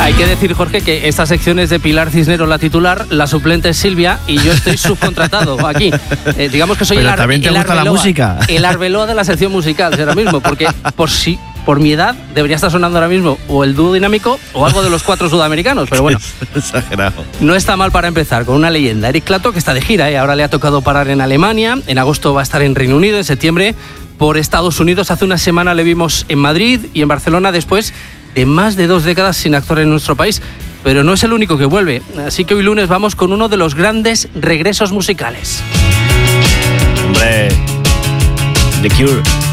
Hay que decir, Jorge, que esta sección es de Pilar Cisneros, la titular, la suplente es Silvia y yo estoy subcontratado aquí. Digamos que soy Pero también te gusta la música. El Arbeloa de la sección musical ahora mismo, porque por mi edad debería estar sonando ahora mismo o el dúo dinámico o algo de los 4 sudamericanos, pero bueno. Exagerado. No está mal para empezar, con una leyenda. Eric Clapton, que está de gira, ahora le ha tocado parar en Alemania, en agosto va a estar en Reino Unido, en septiembre por Estados Unidos. Hace una semana le vimos en Madrid y en Barcelona después de más de 2 décadas sin actuar en nuestro país. Pero no es el único que vuelve, así que hoy lunes vamos con uno de los grandes regresos musicales. Hombre, The Cure.